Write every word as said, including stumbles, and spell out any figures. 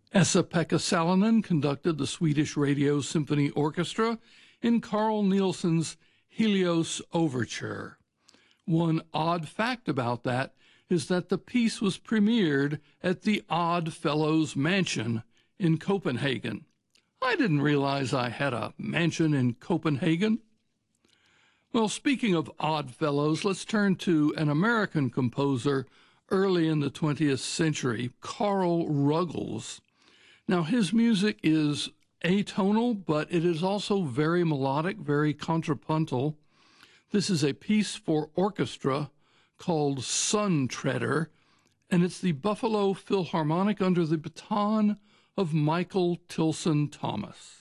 Esa-Pekka Salonen conducted the Swedish Radio Symphony Orchestra in Carl Nielsen's Helios Overture. One odd fact about that is that the piece was premiered at the Odd Fellows Mansion in Copenhagen. I didn't realize I had a mansion in Copenhagen. Well, speaking of odd fellows, let's turn to an American composer early in the twentieth century, Carl Ruggles. Now, his music is atonal, but it is also very melodic, very contrapuntal. This is a piece for orchestra called Sun Treader, and it's the Buffalo Philharmonic under the baton of Michael Tilson Thomas.